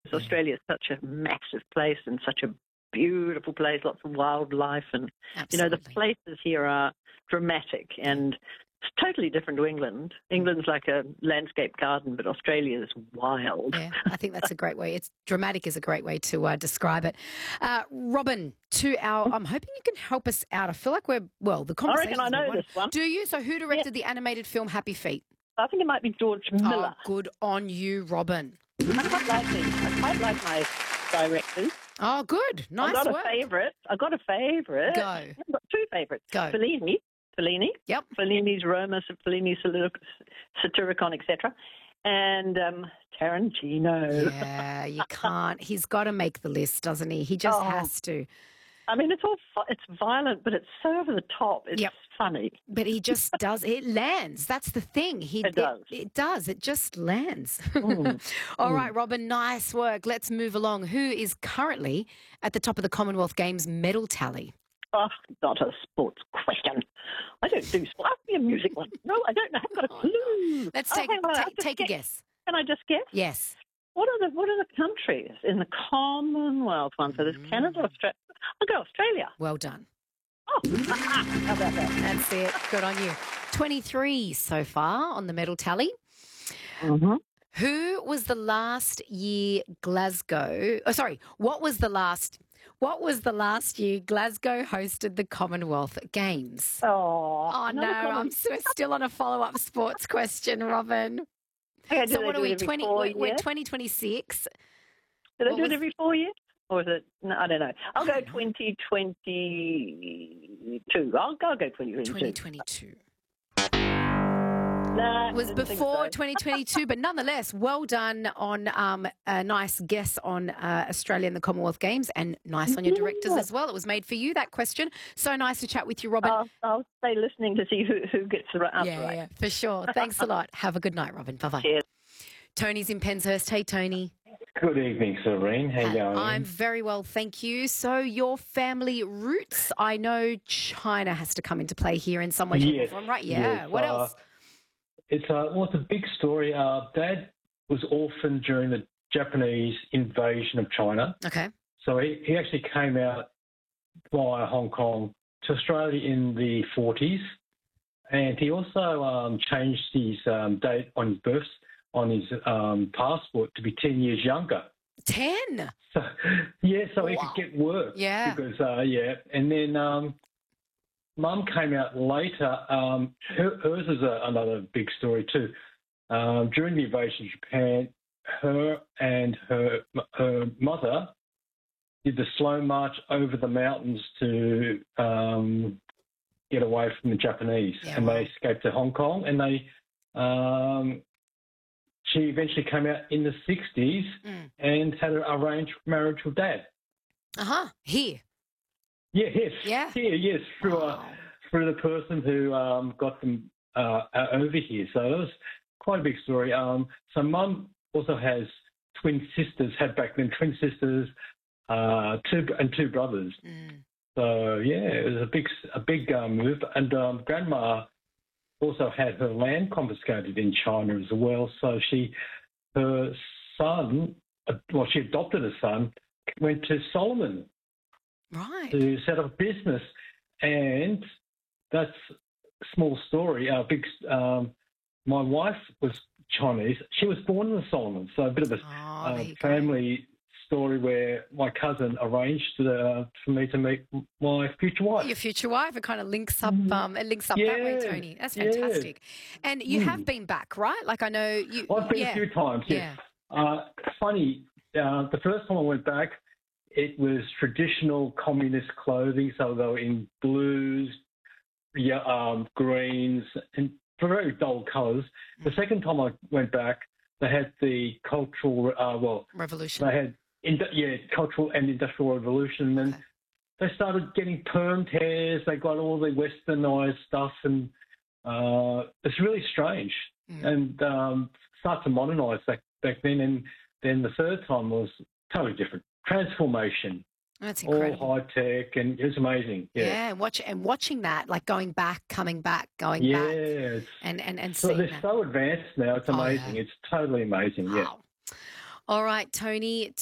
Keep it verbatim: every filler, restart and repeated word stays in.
Yeah. Australia is such a massive place and such a beautiful place, lots of wildlife, and Absolutely. you know the places here are dramatic and it's totally different to England. England's like a landscape garden, but Australia is wild. Yeah, I think that's a great way. It's dramatic is a great way to uh, describe it. Uh, Robin, to our, I'm hoping you can help us out. I feel like we're, well, the I conversation. reckon I know this one. Do you? So who directed the animated film Happy Feet? I think it might be George Miller. Oh, good on you, Robin. I quite like these. I quite like my directors. Oh, good. Nice I've got work. a favourite. I've got a favourite. Go. I've got two favourites. Go. Fellini. Fellini. Yep. Fellini's Roma, Fellini's Satyricon, et cetera. And um, Tarantino. Yeah, you can't. He's got to make the list, doesn't he? He just Oh. has to. I mean, it's all it's violent, but it's so over the top. It's Yep. funny. But he just does. It lands. That's the thing. He It does. It, it does. It just lands. Mm. All Mm. right, Robin. Nice work. Let's move along. Who is currently at the top of the Commonwealth Games medal tally? Oh, not a sports question. I don't do sport. Ask me a music one. No, I don't know. I haven't got a clue. Let's Oh, take hang on, ta- I'll just take a guess. guess. Can I just guess? Yes. What are the What are the countries in the Commonwealth one? So there's Canada, Australia. I'll go Australia. Well done. Oh, how about that? That's it. Good on you. twenty-three so far on the medal tally. Mm-hmm. Who was the last year Glasgow? Oh, sorry. What was the last? What was the last year Glasgow hosted the Commonwealth Games? Oh, Oh no, I'm s- we're still on a follow-up sports question, Robin. Okay, do So they what do are it we? every Twenty? four We're, we're years? twenty twenty-six. Do they what do was- it every four years? Or is it? No, I don't know. I'll I go don't know. twenty twenty-two. I'll, I'll go twenty twenty-two. twenty twenty-two. Nah, It was didn't think before so. twenty twenty-two, but nonetheless, well done on um, a nice guess on uh, Australia and the Commonwealth Games, and nice on your directors Yeah. as well. It was made for you, that question. So nice to chat with you, Robin. I'll, I'll stay listening to see who, who gets the right answer yeah, right. yeah, for sure. Thanks a lot. Have a good night, Robin. Bye-bye. Cheers. Tony's in Penshurst. Hey, Tony. Good evening, Serene. How you going? I'm very well, thank you. So your family roots, I know China has to come into play here in some way, shape, or Yes, form, right? Yeah. yes, What uh, else? It's a, well, it's a big story. Uh, Dad was orphaned during the Japanese invasion of China. Okay. So he, he actually came out via Hong Kong to Australia in the forties. And he also um, changed his um, date on his birth, on his um, passport to be ten years younger. ten. So, yeah, so he Wow. could get work. Yeah. Because, uh, yeah. And then um, Mum came out later. Um, her, hers is a, another big story too. Um, during the invasion of Japan, her and her her mother did the slow march over the mountains to um, get away from the Japanese, Yeah, and wow. they escaped to Hong Kong. And they, um, she eventually came out in the sixties Mm. and had an arranged marriage with Dad. Uh-huh. Here. Yeah, yes, Yeah. yeah, yes, through Wow. a, through the person who um, got them uh, uh, over here. So it was quite a big story. Um, so Mum also has twin sisters, had back then twin sisters, uh, two and two brothers. Mm. So yeah, it was a big a big uh, move. And um, Grandma also had her land confiscated in China as well. So she, her son, uh, well, she adopted a son, went to Solomon Right. to set up a business, and that's a small story. Uh, big. Um, my wife was Chinese. She was born in the Solomons, so a bit of a Oh, uh, there you go. family story where my cousin arranged uh, for me to meet my future wife. Your future wife. It kind of links up. Um, it links up that way, Yeah, Tony. That's yeah. fantastic. And you Mm. have been back, right? Like I know you. I've been yeah. a few times. Yeah. Yes. Uh, funny. Uh, the first time I went back, it was traditional communist clothing, so they were in blues, yeah, um, greens, and very dull colours. The second time I went back, they had the cultural, uh, well, Revolution. they had in, yeah, cultural and industrial revolution, and Okay. they started getting permed hairs. They got all the westernised stuff, and uh, it's really strange. Mm. And um, start to modernise back back then, and then the third time was totally different. Transformation, That's all incredible. high tech, and it was amazing. Yeah. Yeah, and watch and watching that, like going back, coming back, going yeah. back, It's, and and and so seeing they're that. so advanced now. It's Oh, amazing. yeah. It's totally amazing. Yeah. Wow. All right, Tony.